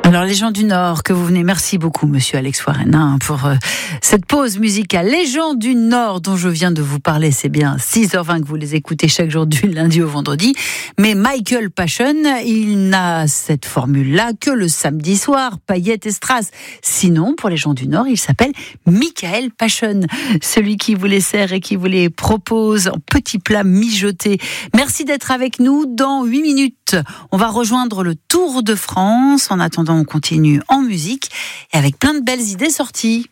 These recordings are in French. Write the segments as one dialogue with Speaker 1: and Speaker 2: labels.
Speaker 1: Alors, les gens du Nord, que vous venez, merci beaucoup, monsieur Alex Warren, pour cette pause musicale. Les gens du Nord dont je viens de vous parler, c'est bien 6h20 que vous les écoutez chaque jour du lundi au vendredi. Mais Michael Passion, il n'a cette formule-là que le samedi soir, paillettes et strass. Sinon, pour les gens du Nord, il s'appelle Michael Passion, celui qui vous les sert et qui vous les propose en petits plats mijotés. Merci d'être avec nous. Dans 8 minutes, on va rejoindre le Tour de France. En attendant, on continue en musique et avec plein de belles idées sorties.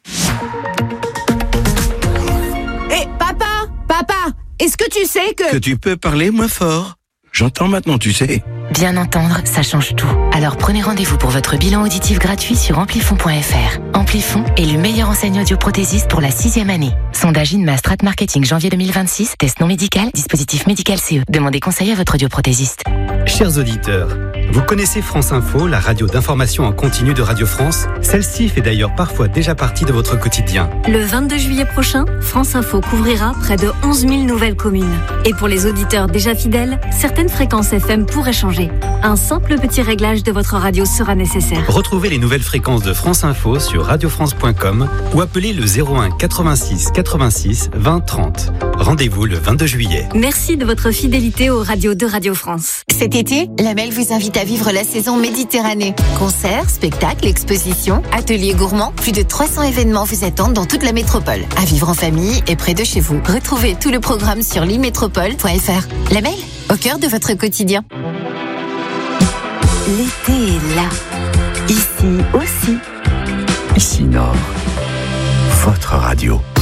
Speaker 2: Hé, papa, est-ce que tu sais que
Speaker 3: tu peux parler moins fort? J'entends maintenant, tu sais.
Speaker 4: Bien entendre, ça change tout. Alors prenez rendez-vous pour votre bilan auditif gratuit sur amplifon.fr. Amplifon, élu meilleur enseigne audioprothésiste pour la 6e année. Sondage INMA Strat Marketing janvier 2026, test non médical, dispositif médical CE. Demandez conseil à votre audioprothésiste.
Speaker 5: Chers auditeurs, vous connaissez France Info, la radio d'information en continu de Radio France? Celle-ci fait d'ailleurs parfois déjà partie de votre quotidien.
Speaker 6: Le 22 juillet prochain, France Info couvrira près de 11 000 nouvelles communes. Et pour les auditeurs déjà fidèles, certaines fréquences FM pourraient changer. Un simple petit réglage de votre radio sera nécessaire.
Speaker 5: Retrouvez les nouvelles fréquences de France Info sur radiofrance.com ou appelez le 01 86 86 20 30. Rendez-vous le 22 juillet.
Speaker 6: Merci de votre fidélité aux radios de Radio France.
Speaker 7: Cet été, la MEL vous invite à vivre la saison Méditerranée. Concerts, spectacles, expositions, ateliers gourmands, plus de 300 événements vous attendent dans toute la métropole. À vivre en famille et près de chez vous. Retrouvez tout le programme sur limétropole.fr. La MEL, au cœur de votre quotidien.
Speaker 4: L'été est là. Ici aussi.
Speaker 3: Ici Nord, votre radio.